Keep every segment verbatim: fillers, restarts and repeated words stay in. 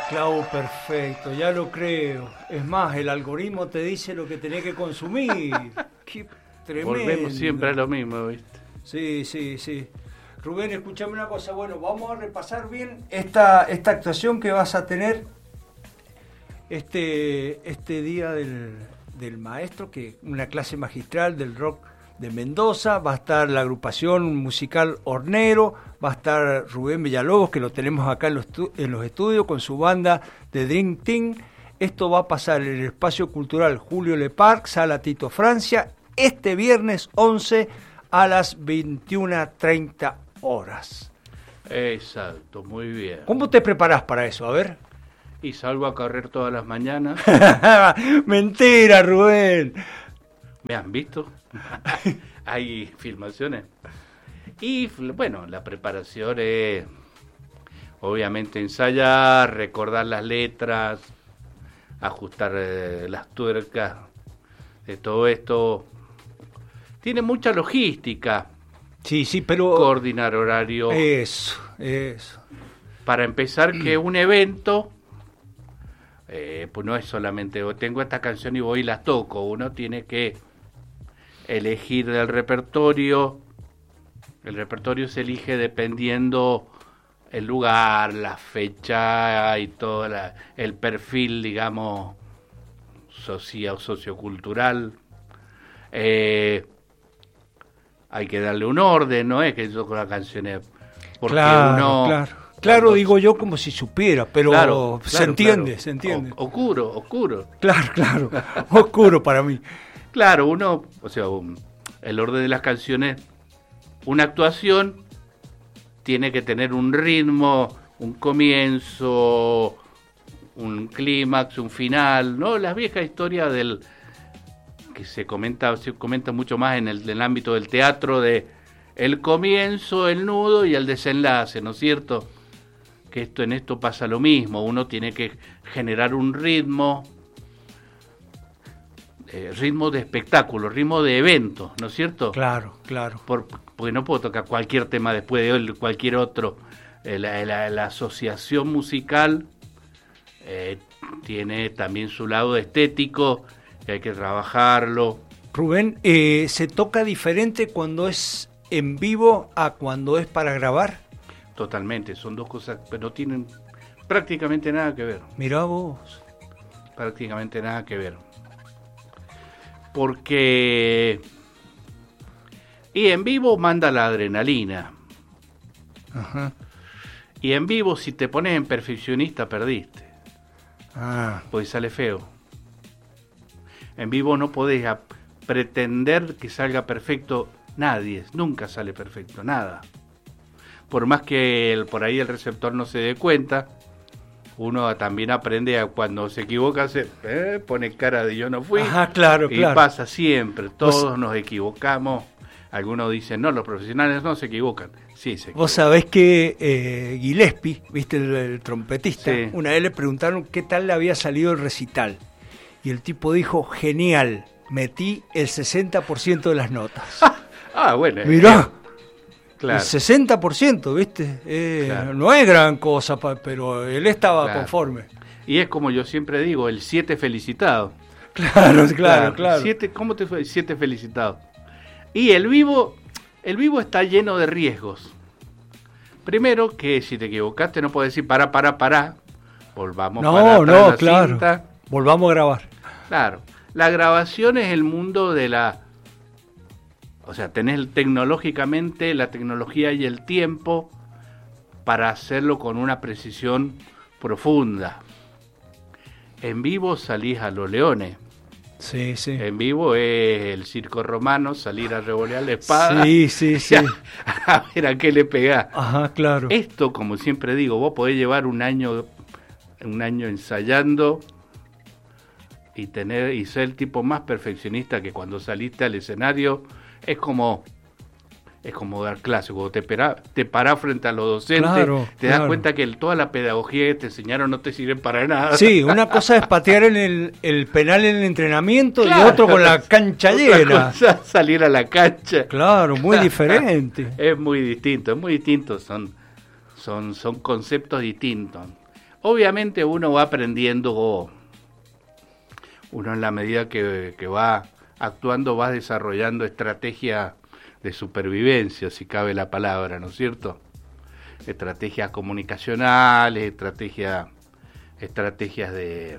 Clavo perfecto, ya lo creo. Es más, el algoritmo te dice lo que tenés que consumir. Qué tremendo. Volvemos siempre a lo mismo, ¿viste? Sí, sí, sí. Rubén, escúchame una cosa. Bueno, vamos a repasar bien esta, esta actuación que vas a tener este, este día del, del maestro, que una clase magistral del rock de Mendoza. Va a estar la agrupación musical Hornero, va a estar Rubén Villalobos, que lo tenemos acá en los, en los estudios, con su banda de Dream Team. Esto va a pasar en el Espacio Cultural Julio Leparc, Sala Tito Francia, este viernes once a las veintiuna treinta horas. Exacto, muy bien. ¿Cómo te preparás para eso? A ver. Y salgo a correr todas las mañanas. Mentira, Rubén. ¿Me han visto? Hay filmaciones. Y bueno, la preparación es obviamente ensayar, recordar las letras, ajustar eh, las tuercas de todo esto. Tiene mucha logística. Sí, sí, pero... Coordinar horario. Eso, eso. Para empezar, que un evento, eh, pues no es solamente, tengo esta canción y voy y la toco. Uno tiene que elegir del repertorio. El repertorio se elige dependiendo el lugar, la fecha y todo la, el perfil, digamos, socio, sociocultural. Eh, hay que darle un orden, no es que yo con las canciones, porque claro, uno claro, claro, cuando, digo yo como si supiera, pero claro, se claro, entiende, claro. se entiende. O, oscuro, oscuro. Claro, claro, oscuro para mí. Claro, uno, o sea, un, el orden de las canciones, una actuación tiene que tener un ritmo, un comienzo, un clímax, un final, ¿no? Las viejas historias del que se comenta, se comenta mucho más en el, en el ámbito del teatro, de el comienzo, el nudo y el desenlace, ¿no es cierto? Que esto en esto pasa lo mismo, uno tiene que generar un ritmo, eh, ritmo de espectáculo, ritmo de evento, ¿no es cierto? Claro, claro. Por, porque no puedo tocar cualquier tema después de cualquier otro. Eh, la, la, la asociación musical eh, tiene también su lado estético, que hay que trabajarlo. Rubén, eh, ¿se toca diferente cuando es en vivo a cuando es para grabar? Totalmente, son dos cosas, pero no tienen prácticamente nada que ver. Mirá vos. Prácticamente nada que ver. Porque... Y en vivo manda la adrenalina. Ajá. Y en vivo, si te pones en perfeccionista, perdiste. Ah. Pues sale feo. En vivo no podés a pretender que salga perfecto nadie, nunca sale perfecto, nada. Por más que el, por ahí el receptor no se dé cuenta, uno también aprende a cuando se equivoca, se eh, pone cara de yo no fui. Ajá, claro, y claro. pasa siempre, todos Vos... nos equivocamos. Algunos dicen, no, los profesionales no se equivocan. Sí, se equivocan. Vos sabés que eh, Gillespie, viste, el, el trompetista, Sí. una vez le preguntaron qué tal le había salido el recital. Y el tipo dijo, genial, metí el sesenta por ciento de las notas. Ah, bueno. Mirá, claro. el sesenta por ciento, ¿viste? Eh, Claro. No es gran cosa, pa, pero él estaba Claro. conforme. Y es como yo siempre digo, el siete felicitado. Claro, claro, claro. Siete, ¿cómo te fue? Siete felicitados. Y el vivo, el vivo está lleno de riesgos. Primero, que si te equivocaste no puedes decir para, para, para. Volvamos No, para atrás no, la claro. cinta. Volvamos a grabar. Claro. La grabación es el mundo de la... O sea, tenés tecnológicamente la tecnología y el tiempo para hacerlo con una precisión profunda. En vivo salís a los leones. Sí, sí. En vivo es el circo romano, salir a revolear la espada. Sí, sí, sí. A, a ver a qué le pegás. Ajá, claro. Esto, como siempre digo, vos podés llevar un año, un año ensayando y tener y ser el tipo más perfeccionista que cuando saliste al escenario. Es como es como dar clase, cuando te, pera, te parás frente a los docentes, Claro, te claro. das cuenta que el, toda la pedagogía que te enseñaron no te sirve para nada. Sí, una cosa es patear en el, el penal en el entrenamiento Claro. y otro con la cancha Otra llena. cosa, salir a la cancha. Claro, muy diferente. Es muy distinto, es muy distinto, son, son, son conceptos distintos. obviamente uno va aprendiendo, uno en la medida que, que va actuando va desarrollando estrategias de supervivencia, si cabe la palabra, ¿no es cierto? Estrategias comunicacionales, estrategias, estrategias de,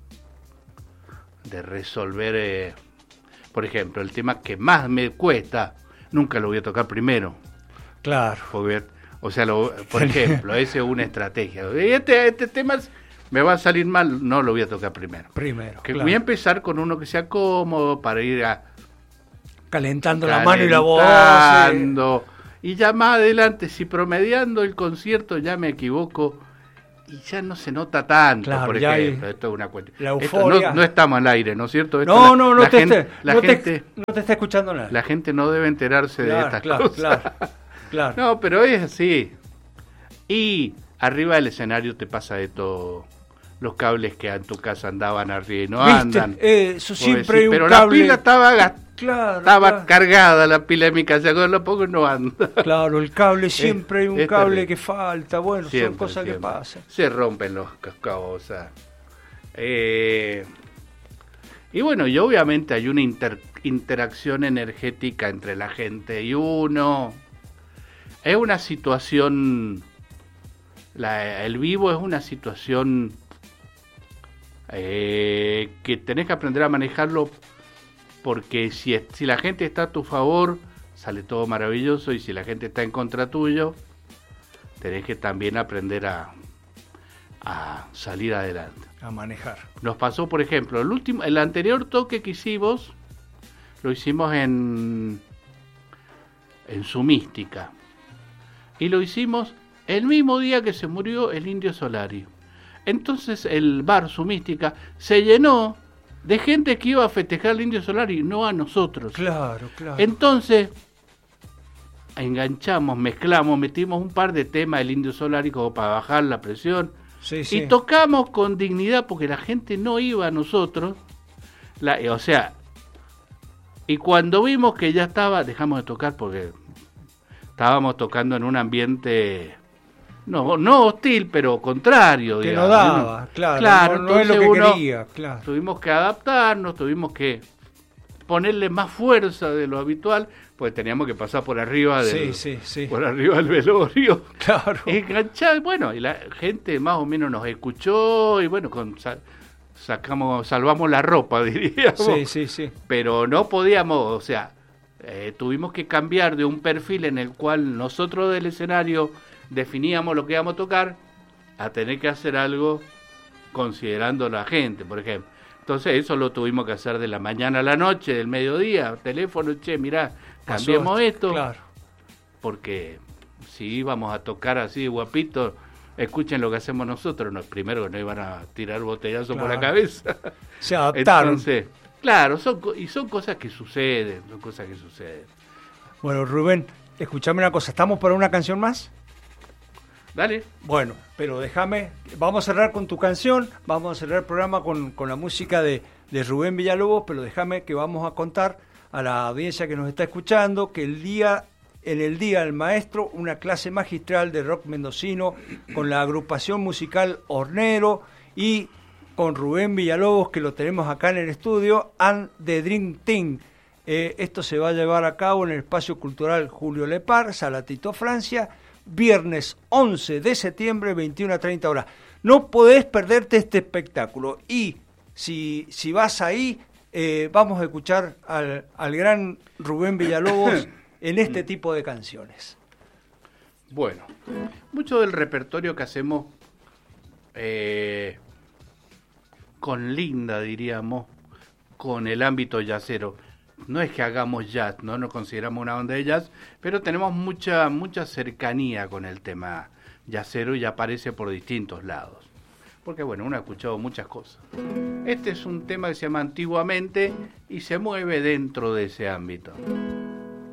de resolver, eh, por ejemplo, el tema que más me cuesta, nunca lo voy a tocar primero. Claro. Porque, o sea, lo, por ejemplo, esa es una estrategia. Este, este tema me va a salir mal, no lo voy a tocar primero. Primero, que claro. Voy a empezar con uno que sea cómodo para ir a... Calentando, calentando la mano y la voz. Sí. Y ya más adelante, si promediando el concierto ya me equivoco y ya no se nota tanto, claro, por ejemplo. Hay, esto es una cuestión. La euforia. No, no estamos al aire, ¿no es cierto? Esto no, la, no, no, la te, gente, esté, la no, gente, te, no te está escuchando nada. La gente no debe enterarse claro, de estas claro, cosas. Claro, claro. No, pero es así. Y arriba del escenario te pasa de todo. Los cables que en tu casa andaban arriba y no ¿Viste? andan. Eh, eso siempre decís, hay un pero cable. la pila estaba, claro, estaba claro. cargada, la pila de mi casa, con lo poco no anda. Claro, el cable, siempre es, hay un es cable terrible. que falta. Bueno, siempre, son cosas siempre. que pasan. Se rompen los cosas. Eh, y bueno, y obviamente hay una inter, interacción energética entre la gente y uno. Es una situación... La, el vivo es una situación eh, que tenés que aprender a manejarlo, porque si, si la gente está a tu favor, sale todo maravilloso, y si la gente está en contra tuyo, tenés que también aprender a, a salir adelante. A manejar. Nos pasó, por ejemplo, el último, el anterior toque que hicimos, lo hicimos en, en Su Mística, y lo hicimos el mismo día que se murió el Indio Solari. Entonces el bar Su Mística se llenó de gente que iba a festejar al Indio Solari, no a nosotros. Claro, claro. Entonces enganchamos, mezclamos, metimos un par de temas del Indio Solari como para bajar la presión. Sí, sí. Y tocamos con dignidad porque la gente no iba a nosotros. La, o sea, y cuando vimos que ya estaba, dejamos de tocar porque estábamos tocando en un ambiente... No, no hostil, pero contrario, que digamos. no daba, claro, claro, no, no es lo que uno, quería, claro. Tuvimos que adaptarnos, tuvimos que ponerle más fuerza de lo habitual, pues teníamos que pasar por arriba del, sí, sí, sí. por arriba del velorio. Claro. Enganchar, bueno, y la gente más o menos nos escuchó, y bueno, con, sa, sacamos, salvamos la ropa, diríamos. Sí, sí, sí. Pero no podíamos, o sea, eh, tuvimos que cambiar de un perfil en el cual nosotros del escenario definíamos lo que íbamos a tocar, a tener que hacer algo considerando la gente, por ejemplo. Entonces eso lo tuvimos que hacer de la mañana a la noche, del mediodía, teléfono, che, mirá, cambiemos Pasó, esto, claro. Porque si íbamos a tocar así guapito, escuchen lo que hacemos nosotros, no, primero que no iban a tirar botellazos claro. por la cabeza. Se adaptaron. Entonces, claro, son, y son cosas que suceden, son cosas que suceden. Bueno, Rubén, escuchame una cosa, ¿estamos para una canción más? Dale. Bueno, pero déjame, vamos a cerrar con tu canción, vamos a cerrar el programa con, con la música de, de Rubén Villalobos, pero déjame que vamos a contar a la audiencia que nos está escuchando que el día, en el Día del Maestro, una clase magistral de rock mendocino con la agrupación musical Hornero y con Rubén Villalobos, que lo tenemos acá en el estudio, and the Dream Team. Eh, esto se va a llevar a cabo en el Espacio Cultural Julio Lepar, Sala Tito, Francia, viernes once de septiembre, veintiuna a treinta horas. No podés perderte este espectáculo. Y si, si vas ahí, eh, vamos a escuchar al, al gran Rubén Villalobos en este tipo de canciones. Bueno, mucho del repertorio que hacemos eh, con Linda, diríamos, con el ámbito jazzero. No es que hagamos jazz, no nos consideramos una banda de jazz, pero tenemos mucha mucha cercanía con el tema jazzero y aparece por distintos lados. Porque bueno, uno ha escuchado muchas cosas. Este es un tema que se llama Antiguamente y se mueve dentro de ese ámbito.